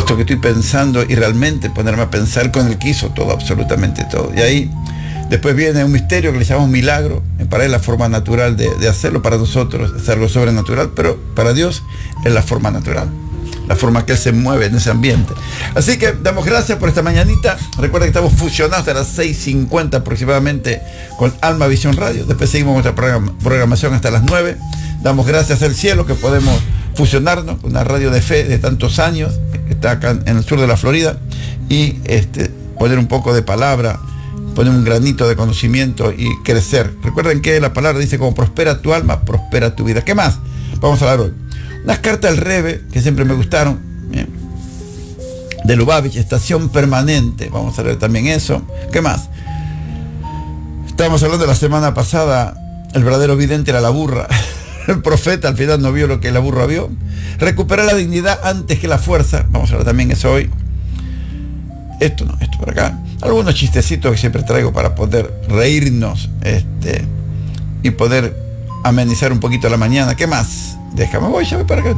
esto que estoy pensando y realmente ponerme a pensar con el que hizo todo, absolutamente todo. Y ahí después viene un misterio que le llamamos milagro. Para él la forma natural de hacerlo, para nosotros es algo sobrenatural, pero para Dios es la forma natural, la forma que Él se mueve en ese ambiente. Así que damos gracias por esta mañanita. Recuerda que estamos fusionados hasta las 6:50 aproximadamente con Alma Visión Radio. Después seguimos nuestra programación hasta las 9. Damos gracias al cielo que podemos fusionarnos con una radio de fe de tantos años, que está acá en el sur de la Florida, y poner un poco de palabra, poner un granito de conocimiento y crecer. Recuerden que la palabra dice: como prospera tu alma, prospera tu vida. ¿Qué más vamos a hablar hoy? Unas cartas del Rebbe que siempre me gustaron, de Lubavitch, estación permanente. Vamos a leer también eso. ¿Qué más? Estábamos hablando la semana pasada, el verdadero vidente era la burra. El profeta al final no vio lo que la burra vio. Recuperar la dignidad antes que la fuerza. Vamos a hablar también eso hoy. Esto por acá. Algunos chistecitos que siempre traigo para poder reírnos y poder amenizar un poquito la mañana. ¿Qué más? Déjame, ya voy para acá.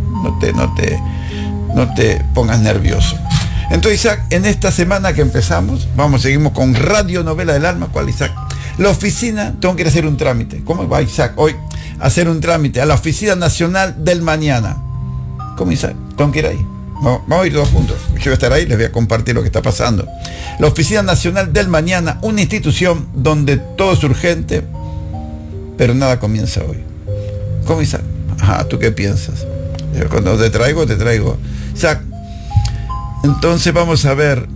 No te pongas nervioso. Entonces, Isaac, en esta semana que empezamos, seguimos con Radio Novela del Alma. ¿Cuál, Isaac? La oficina, tengo que ir a hacer un trámite. ¿Cómo va, Isaac? Hoy, hacer un trámite a la Oficina Nacional del Mañana. ¿Cómo, Isaac? Tengo que ir ahí. Vamos a ir todos juntos. Yo voy a estar ahí, les voy a compartir lo que está pasando. La Oficina Nacional del Mañana, una institución donde todo es urgente, pero nada comienza hoy. ¿Cómo, Isaac? Ajá, ¿tú qué piensas? Yo cuando te traigo. Isaac, entonces vamos a ver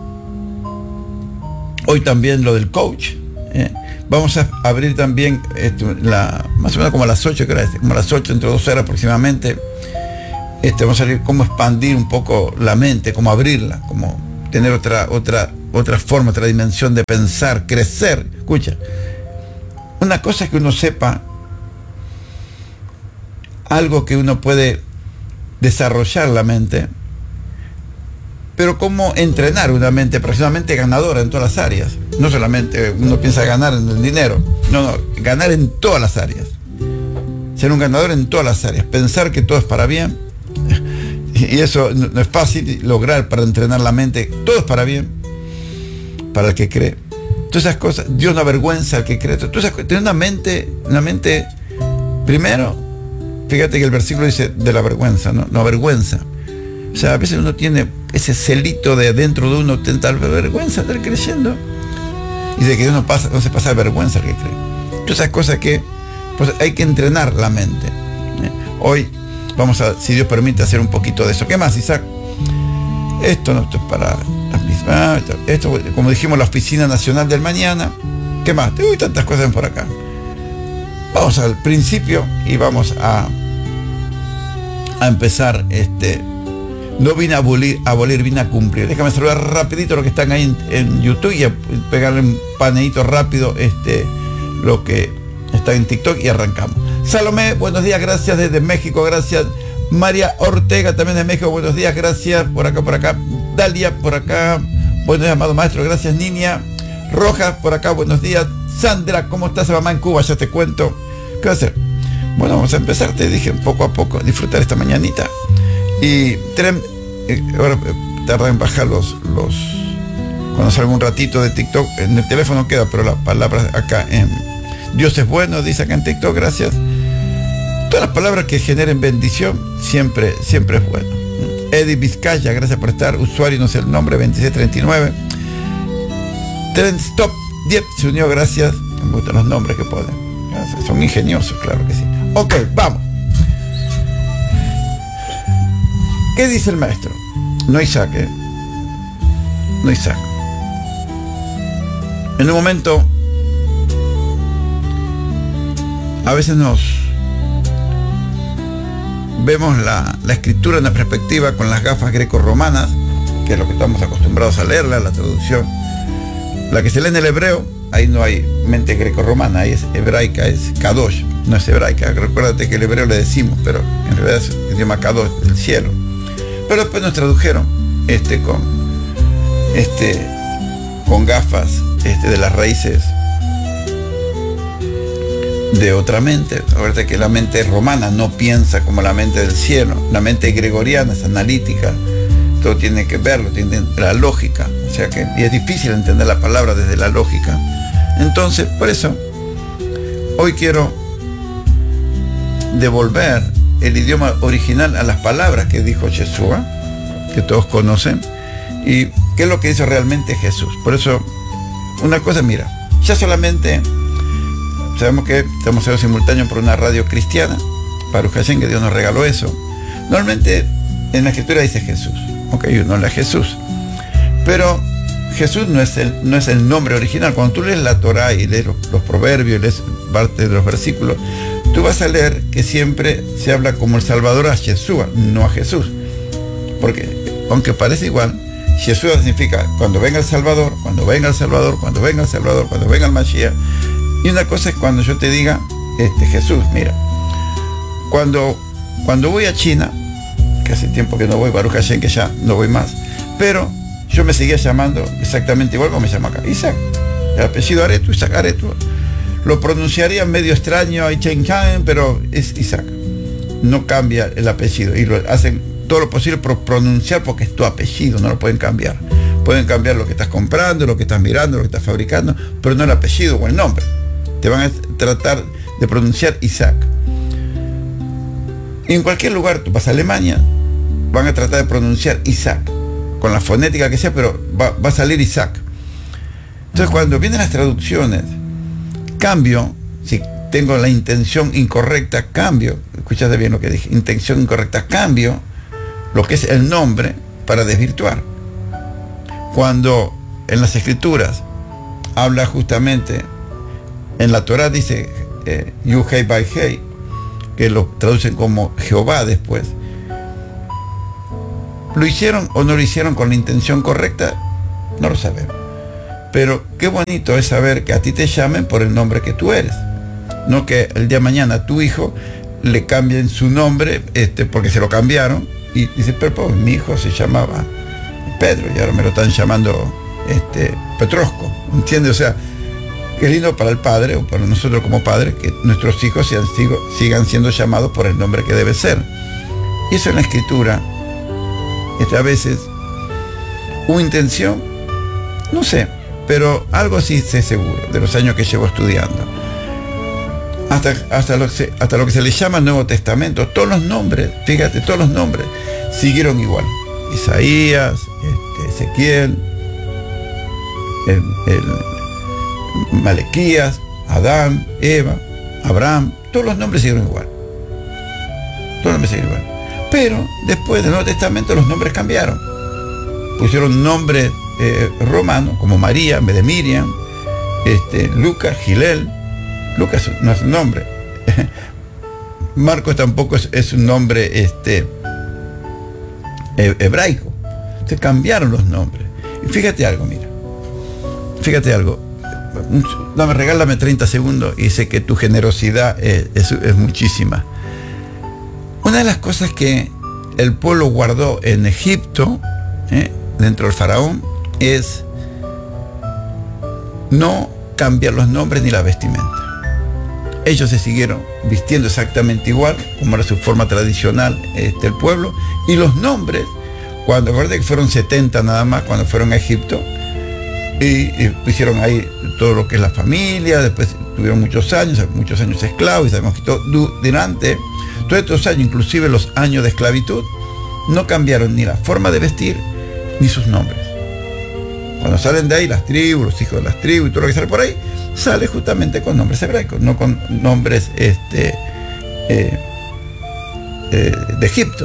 hoy también lo del coach. Vamos a abrir también más o menos como a las 8, como a las 8, entre 2 horas aproximadamente. Vamos a ver cómo expandir un poco la mente, cómo abrirla, cómo tener otra forma, otra dimensión de pensar, crecer. Escucha, una cosa es que uno sepa algo que uno puede desarrollar la mente, pero cómo entrenar una mente profesionalmente ganadora en todas las áreas. No solamente uno piensa ganar en el dinero, no, ganar en todas las áreas. Ser un ganador en todas las áreas, pensar que todo es para bien. Y eso no es fácil lograr para entrenar la mente. Todo es para bien, para el que cree. Todas esas cosas, Dios no avergüenza al que cree. Tener una mente, primero, fíjate que el versículo dice de la vergüenza, no avergüenza. O sea, a veces uno tiene ese celito de dentro de uno, tenta vergüenza de estar creyendo. Y de que Dios no se pasa de vergüenza al que cree. Todas esas cosas que pues, hay que entrenar la mente. Hoy vamos a, si Dios permite, hacer un poquito de eso. ¿Qué más, Isaac? Esto es para las mismas. Esto, como dijimos, la Oficina Nacional del Mañana. ¿Qué más? Tengo tantas cosas por acá. Vamos al principio y vamos a empezar. No vine a abolir, vine a cumplir. Déjame saludar rapidito los que están ahí en YouTube y a pegarle un paneíto rápido lo que está en TikTok y arrancamos. Salomé, buenos días, gracias desde México, gracias. María Ortega, también de México, buenos días, gracias. Por acá. Dalia, por acá. Buenos días, amado maestro, gracias. Niña Rojas, por acá, buenos días. Sandra, ¿cómo estás, mamá en Cuba? Ya te cuento. ¿Qué va a hacer? Bueno, vamos a empezar, te dije, poco a poco, disfrutar esta mañanita. Y ahora tarda en bajar los cuando salga un ratito de TikTok. En el teléfono queda, pero la palabra acá en Dios es bueno, dice acá en TikTok, gracias. Todas las palabras que generen bendición siempre es bueno. Eddie Vizcaya, gracias por estar. Usuario, no sé el nombre, 2639. Trend Stop 10 se unió, gracias. Me gustan los nombres que ponen. Gracias. Son ingeniosos, claro que sí. Ok, vamos. ¿Qué dice el maestro? No Isaac, No Isaac. En un momento, a veces nos vemos la escritura en la perspectiva con las gafas greco-romanas, que es lo que estamos acostumbrados a leerla, la traducción. La que se lee en el hebreo, ahí no hay mente greco-romana, ahí es hebraica, es Kadosh, no es hebraica. Recuérdate que el hebreo le decimos, pero en realidad es el idioma Kadosh, del cielo. Pero después nos tradujeron con gafas de las raíces de otra mente. Acuérdate que la mente romana no piensa como la mente del cielo. La mente gregoriana es analítica, todo tiene que verlo, tiene la lógica, o sea que y es difícil entender la palabra desde la lógica. Entonces, por eso, hoy quiero devolver el idioma original a las palabras que dijo Yeshua, que todos conocen, y qué es lo que hizo realmente Jesús. Por eso, una cosa, mira, ya solamente sabemos que estamos haciendo simultáneo por una radio cristiana, Baruch Hashem, que Dios nos regaló eso. Normalmente en la escritura dice Jesús, ok, no la Jesús, pero Jesús no es el nombre original. Cuando tú lees la Torah y lees los proverbios, lees parte de los versículos, tú vas a leer que siempre se habla como el Salvador a Yeshua, no a Jesús, porque aunque parece igual, Yeshua significa cuando venga el Salvador, cuando venga el Salvador, cuando venga el Salvador, cuando venga el Mashiach. Y una cosa es cuando yo te diga Jesús, mira, cuando voy a China, que hace tiempo que no voy, Baruch Hashem, que ya no voy más, pero yo me seguía llamando exactamente igual como me llamo acá, Isaac, el apellido Aretu, Isaac Aretu. Lo pronunciaría medio extraño, pero es Isaac, no cambia el apellido, y lo hacen todo lo posible por pronunciar porque es tu apellido, no lo pueden cambiar. Pueden cambiar lo que estás comprando, lo que estás mirando, lo que estás fabricando, pero no el apellido o el nombre. Te van a tratar de pronunciar Isaac. Y en cualquier lugar, tú vas a Alemania, van a tratar de pronunciar Isaac, con la fonética que sea, pero va a salir Isaac. Entonces, cuando vienen las traducciones, cambio, si tengo la intención incorrecta, cambio, escuchaste bien lo que dije, intención incorrecta, cambio lo que es el nombre para desvirtuar. Cuando en las escrituras habla justamente, en la Torah dice Yu Hei Bai Hei, que lo traducen como Jehová después. ¿Lo hicieron o no lo hicieron con la intención correcta? No lo sabemos. Pero qué bonito es saber que a ti te llamen por el nombre que tú eres. No que el día de mañana a tu hijo le cambien su nombre porque se lo cambiaron y dice, pero pues, mi hijo se llamaba Pedro y ahora me lo están llamando Petrosco. ¿Entiendes? O sea, qué lindo para el padre o para nosotros como padres que nuestros hijos sigan siendo llamados por el nombre que debe ser. Y eso en la escritura, a veces, hubo intención, no sé, pero algo sí sé seguro de los años que llevo estudiando. Hasta lo que se le llama Nuevo Testamento, todos los nombres, fíjate, todos los nombres siguieron igual. Isaías, Ezequiel, Malequías, Adán, Eva, Abraham, todos los nombres siguieron igual. Todos los nombres siguieron igual. Pero después del Nuevo Testamento los nombres cambiaron. Pusieron nombres romanos, como María en vez de Miriam, Lucas, Gilel. Lucas no es un nombre. Marcos tampoco es un nombre hebraico. Se cambiaron los nombres. Y fíjate algo, mira. Fíjate algo. Regálame 30 segundos y sé que tu generosidad es muchísima. Una de las cosas que el pueblo guardó en Egipto, dentro del faraón, es no cambiar los nombres ni la vestimenta. Ellos se siguieron vistiendo exactamente igual, como era su forma tradicional, el pueblo, y los nombres, cuando acuérdate que fueron 70 nada más cuando fueron a Egipto, y hicieron ahí todo lo que es la familia, después tuvieron muchos años esclavos, y sabemos que durante todos estos años, inclusive los años de esclavitud, no cambiaron ni la forma de vestir, ni sus nombres. Cuando salen de ahí las tribus, los hijos de las tribus y todo lo que sale por ahí, sale justamente con nombres hebraicos, no con nombres de Egipto.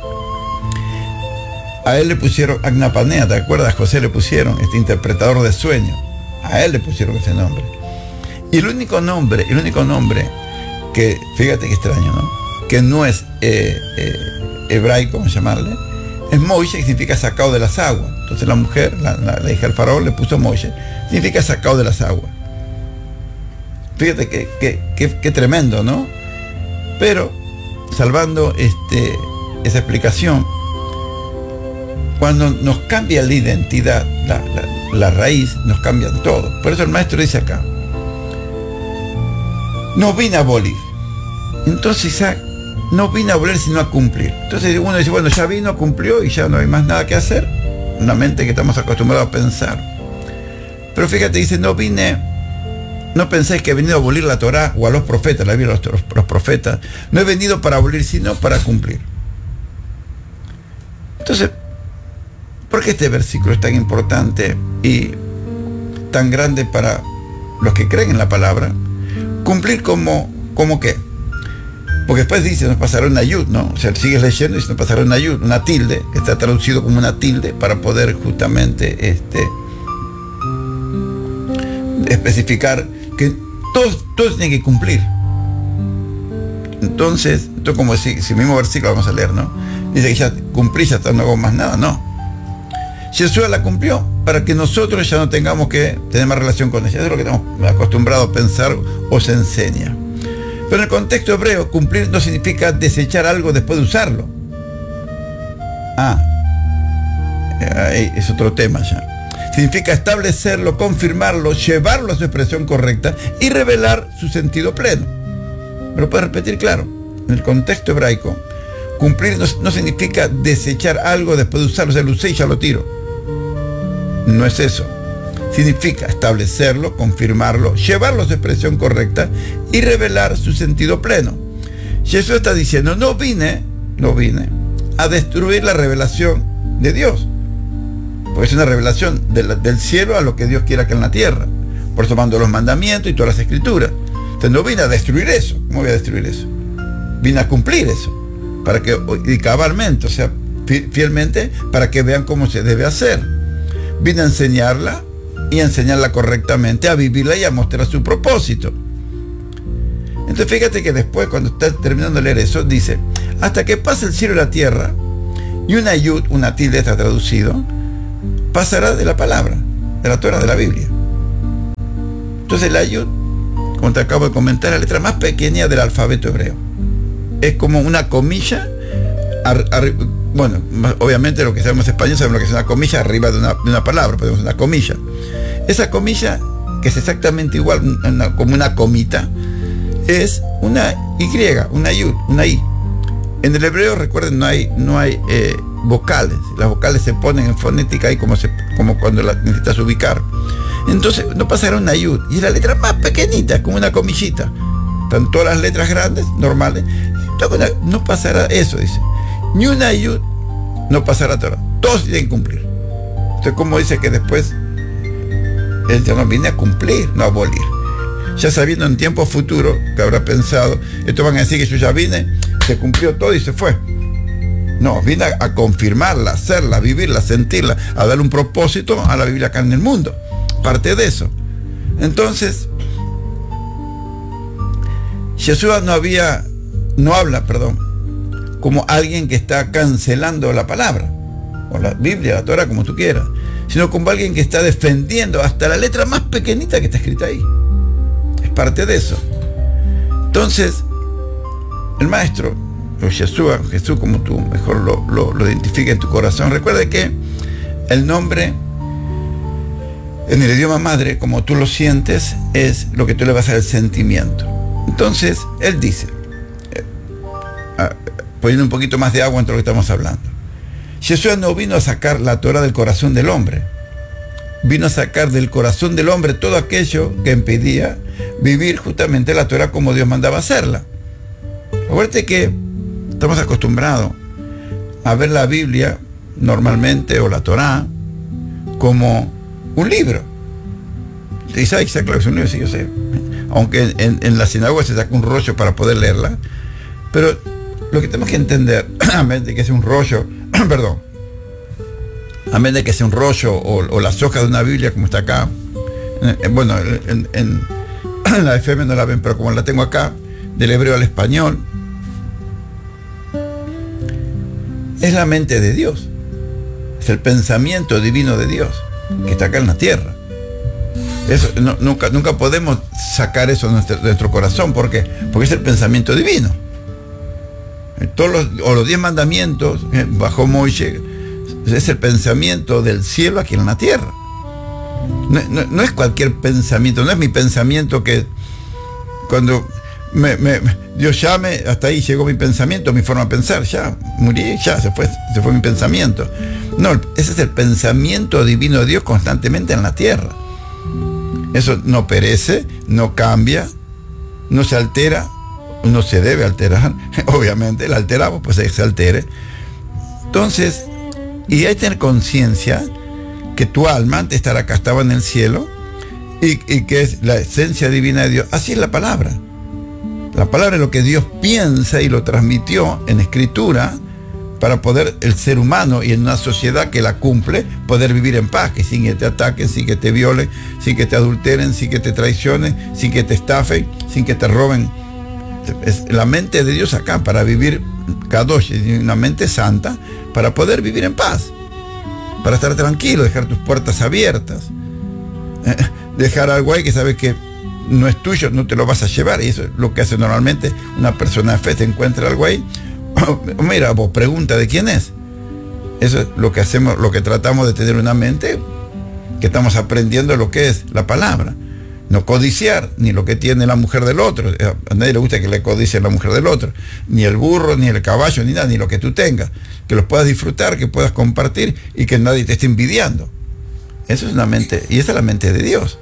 A él le pusieron Agnapanea, ¿te acuerdas? José le pusieron interpretador de sueños. A él le pusieron ese nombre. Y el único nombre que, fíjate qué extraño, ¿no? Que no es hebraico, vamos a llamarle, es Moishe, que significa sacado de las aguas. Entonces la mujer, la hija del faraón, le puso Moishe, significa sacado de las aguas. Fíjate qué tremendo, ¿no? Pero, salvando esa explicación, cuando nos cambia la identidad, la raíz, nos cambian todo. Por eso el maestro dice acá, no vine a abolir. Entonces Isaac no vine a abolir sino a cumplir. Entonces uno dice, bueno, ya vino, cumplió y ya no hay más nada que hacer. Una mente que estamos acostumbrados a pensar. Pero fíjate, dice, no penséis que he venido a abolir la Torá o a los profetas, la Biblia, los profetas. No he venido para abolir, sino para cumplir. Entonces, ¿por qué este versículo es tan importante y tan grande para los que creen en la palabra? Cumplir como qué. Porque después dice, nos pasará una yud, ¿no? O sea, sigues leyendo y nos pasará una yud, una tilde, que está traducido como una tilde para poder justamente especificar que todos tienen que cumplir. Entonces, esto como si el mismo versículo vamos a leer, ¿no? Dice que ya cumplí, ya no hago más nada, no. Jesús la cumplió para que nosotros ya no tengamos que tener más relación con ella. Eso es lo que estamos acostumbrados a pensar o se enseña. Pero en el contexto hebreo, cumplir no significa desechar algo después de usarlo. Es otro tema ya. Significa establecerlo, confirmarlo, llevarlo a su expresión correcta y revelar su sentido pleno. ¿Me lo puedes repetir? Claro. En el contexto hebraico, cumplir no significa desechar algo después de usarlo. O sea, lo usé y ya lo tiro. No es eso. Significa establecerlo, confirmarlo, llevarlo a su expresión correcta y revelar su sentido pleno. Jesús está diciendo, no vine a destruir la revelación de Dios. Porque es una revelación del cielo a lo que Dios quiera que en la tierra. Por eso mando los mandamientos y todas las escrituras. Entonces no vine a destruir eso. ¿Cómo voy a destruir eso? Vine a cumplir eso. Para que, y cabalmente, o sea, fielmente, para que vean cómo se debe hacer. Vine a enseñarla y a enseñarla correctamente, a vivirla y a mostrar su propósito. Entonces fíjate que después, cuando estás terminando de leer eso, dice, hasta que pase el cielo y la tierra, y una yud, una tilde está traducido, pasará de la palabra, de la Torah, de la Biblia. Entonces la yud, como te acabo de comentar, es la letra más pequeña del alfabeto hebreo. Es como una comilla, bueno, obviamente lo que sabemos español, sabemos lo que es una comilla arriba de una palabra, podemos una comilla. Esa comilla, que es exactamente igual, como una comita, es una Y, una yud, una I. En el hebreo, recuerden, no hay vocales. Las vocales se ponen en fonética ahí como cuando las necesitas ubicar. Entonces no pasará una yud. Y es la letra más pequeñita, como una comillita. Están todas las letras grandes, normales. No pasará eso, dice. Ni una yud no pasará Torah. Todos tienen que cumplir. Entonces, como dice que después él ya no viene a cumplir, no a abolir. Ya sabiendo en tiempo futuro que habrá pensado, estos van a decir que yo ya vine, se cumplió todo y se fue. No, vine a confirmarla, hacerla, vivirla, sentirla, a darle un propósito a la Biblia acá en el mundo. Parte de eso. Entonces, Jesús no habla, como alguien que está cancelando la palabra, o la Biblia, la Torah, como tú quieras, sino como alguien que está defendiendo hasta la letra más pequeñita que está escrita ahí. Es parte de eso. Entonces, el maestro, o Jesús, como tú mejor lo identifica en tu corazón, recuerda que el nombre en el idioma madre, como tú lo sientes, es lo que tú le vas a dar el sentimiento. Entonces, él dice, poniendo un poquito más de agua entre lo que estamos hablando, Jesús no vino a sacar la Torah del corazón del hombre, vino a sacar del corazón del hombre todo aquello que impedía vivir justamente la Torah como Dios mandaba hacerla. Acuérdate que estamos acostumbrados a ver la Biblia normalmente, o la Torah, como un libro. ¿Sabes exactamente lo que es un libro? Sí, yo sé. Aunque en la sinagoga se saca un rollo para poder leerla, pero lo que tenemos que entender, a menos de que sea un rollo, a menos de que sea un rollo o las hojas de una Biblia como está acá, bueno, en la FM no la ven, pero como la tengo acá, del hebreo al español, es la mente de Dios, es el pensamiento divino de Dios que está acá en la tierra. Eso, nunca podemos sacar eso de nuestro corazón. ¿Por qué? Porque es el pensamiento divino. Los 10 mandamientos bajo Moisés es el pensamiento del cielo aquí en la tierra. No es cualquier pensamiento, no es mi pensamiento que cuando Dios llame, hasta ahí llegó mi pensamiento, mi forma de pensar, ya, morí, ya, se fue mi pensamiento. No, ese es el pensamiento divino de Dios constantemente en la tierra. Eso no perece, no cambia, no se altera, no se debe alterar. Obviamente, la alteramos, pues se altere. Entonces, y hay que tener conciencia que tu alma antes de estar acá estaba en el cielo y que es la esencia divina de Dios. Así es la palabra. La palabra es lo que Dios piensa y lo transmitió en escritura para poder el ser humano y en una sociedad que la cumple, poder vivir en paz, que sin que te ataquen, sin que te violen, sin que te adulteren, sin que te traicionen, sin que te estafen, sin que te roben. Es la mente de Dios acá para vivir Kadosh, una mente santa, para poder vivir en paz, para estar tranquilo, dejar tus puertas abiertas, dejar algo ahí que sabes que no es tuyo, no te lo vas a llevar. Y eso es lo que hace normalmente una persona de fe. Te encuentra algo ahí, mira, vos pregunta de quién es. Eso es lo que hacemos, lo que tratamos de tener una mente, que estamos aprendiendo lo que es la palabra. No codiciar ni lo que tiene la mujer del otro. A nadie le gusta que le codicie la mujer del otro, ni el burro, ni el caballo, ni nada, ni lo que tú tengas. Que los puedas disfrutar, que puedas compartir y que nadie te esté envidiando. Eso es una mente, y esa es la mente de Dios.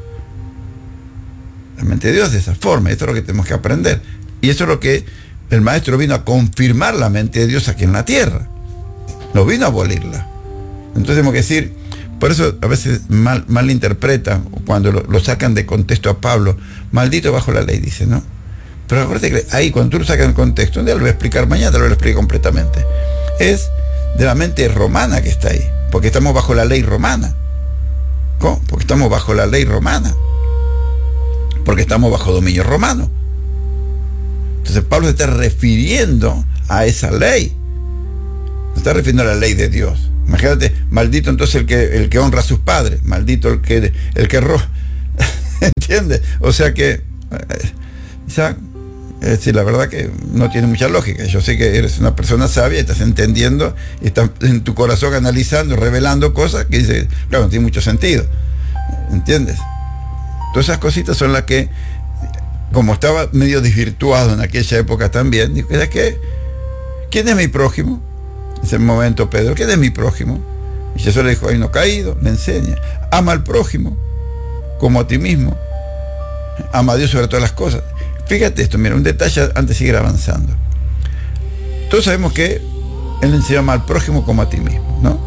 La mente de Dios de esa forma. Esto es lo que tenemos que aprender. Y eso es lo que el maestro vino a confirmar, la mente de Dios aquí en la tierra. No vino a abolirla. Entonces tenemos que decir, por eso a veces mal interpretan, cuando lo sacan de contexto a Pablo, maldito bajo la ley, dice, ¿no? Pero acuérdate que ahí, cuando tú lo sacas en contexto, un día lo voy a explicar, mañana te lo voy a explicar completamente. Es de la mente romana que está ahí, porque estamos bajo la ley romana. ¿Cómo? Porque estamos bajo la ley romana. Porque estamos bajo dominio romano. Entonces Pablo se está refiriendo a esa ley. Se está refiriendo a la ley de Dios. Imagínate, maldito entonces el que honra a sus padres, maldito el que roba. ¿Entiendes? O sea que, Isaac, es decir, la verdad que no tiene mucha lógica. Yo sé que eres una persona sabia, estás entendiendo, y estás en tu corazón analizando, revelando cosas que dice, claro, no tiene mucho sentido. ¿Entiendes? Todas esas cositas son las que, como estaba medio desvirtuado en aquella época también, dijo, ¿quién es mi prójimo? En ese momento Pedro, ¿quién es mi prójimo? Y Jesús le dijo, hay uno caído, le enseña, ama al prójimo como a ti mismo, ama a Dios sobre todas las cosas. Fíjate esto, mira, un detalle antes de seguir avanzando. Todos sabemos que Él enseña, ama al prójimo como a ti mismo, ¿no?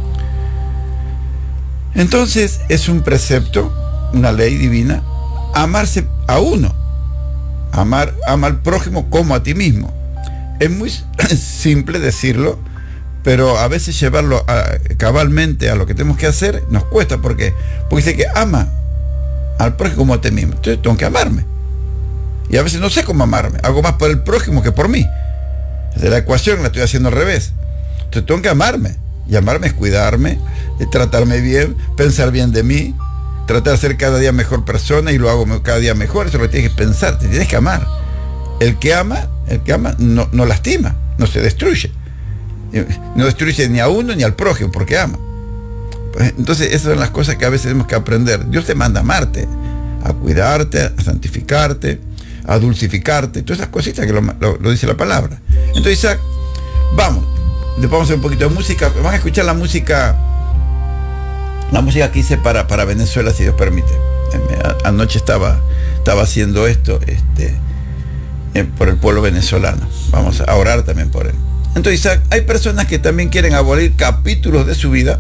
Entonces es un precepto, una ley divina, amarse a uno, ama al prójimo como a ti mismo. Es muy simple decirlo, pero a veces llevarlo cabalmente a lo que tenemos que hacer nos cuesta. ¿Por qué? Porque dice que ama al prójimo como a ti mismo. Entonces tengo que amarme. Y a veces no sé cómo amarme. Hago más por el prójimo que por mí. Desde la ecuación la estoy haciendo al revés. Entonces tengo que amarme. Y amarme es cuidarme, es tratarme bien, pensar bien de mí, tratar de ser cada día mejor persona, y lo hago cada día mejor. Eso es lo que tienes que pensar, te tienes que amar. El que ama no lastima, no se destruye. No destruye ni a uno ni al prójimo, porque ama. Entonces esas son las cosas que a veces tenemos que aprender. Dios te manda a amarte, a cuidarte, a santificarte, a dulcificarte, todas esas cositas que lo dice la palabra. Entonces, Isaac, vamos a hacer un poquito de música. Van a escuchar la música que hice para Venezuela, si Dios permite. Anoche estaba haciendo esto por el pueblo venezolano. Vamos a orar también por él. Entonces, Isaac, hay personas que también quieren abolir capítulos de su vida,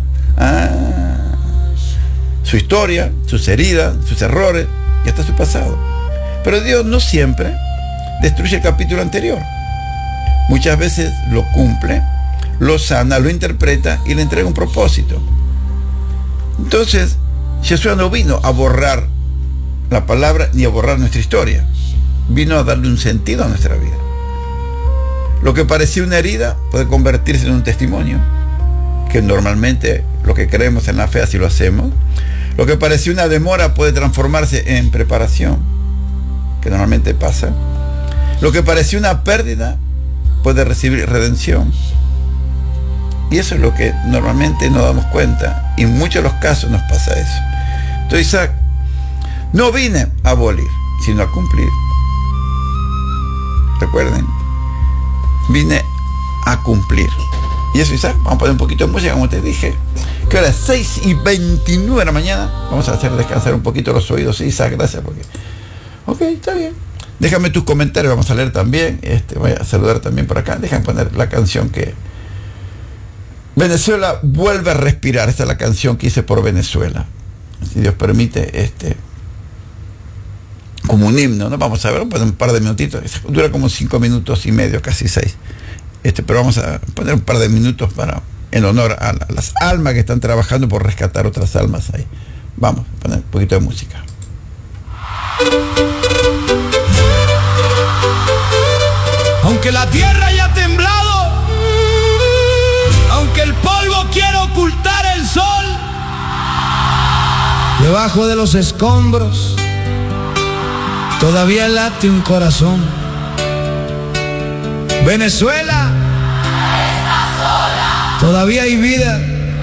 su historia, sus heridas, sus errores y hasta su pasado. Pero Dios no siempre destruye el capítulo anterior. Muchas veces lo cumple, lo sana, lo interpreta y le entrega un propósito. Entonces, Jesús no vino a borrar la palabra ni a borrar nuestra historia. Vino a darle un sentido a nuestra vida. Lo que parecía una herida puede convertirse en un testimonio, que normalmente lo que creemos en la fe así lo hacemos. Lo que parecía una demora puede transformarse en preparación, que normalmente pasa. Lo que parecía una pérdida puede recibir redención. Y eso es lo que normalmente no damos cuenta, y en muchos de los casos nos pasa eso. Entonces, Isaac, no vine a abolir, sino a cumplir. recuerden, vine a cumplir. Y eso, Isaac, vamos a poner un poquito de música, como te dije, que ahora es 6:29 de la mañana. Vamos a hacer descansar un poquito los oídos, Isaac, gracias, porque... Ok, está bien. Déjame tus comentarios, vamos a leer también. Voy a saludar también por acá. Déjame poner la canción que... Venezuela vuelve a respirar. Esta es la canción que hice por Venezuela. Si Dios permite, como un himno, ¿no? Vamos a ver, poner un par de minutitos. Dura como 5 minutos y medio, casi 6. Pero vamos a poner un par de minutos en honor a las almas que están trabajando por rescatar otras almas ahí. Vamos a poner un poquito de música. Aunque la tierra haya temblado, aunque el polvo quiera ocultar el sol, debajo de los escombros todavía late un corazón. Venezuela, todavía hay vida.